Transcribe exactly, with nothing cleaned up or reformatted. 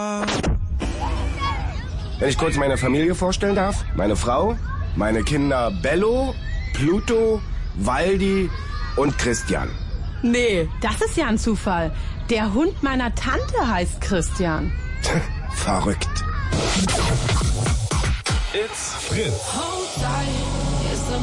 Wenn ich kurz meine Familie vorstellen darf. Meine Frau, meine Kinder Bello, Pluto, Waldi und Christian. Nee, das ist ja ein Zufall. Der Hund meiner Tante heißt Christian. Verrückt. It's Fritz.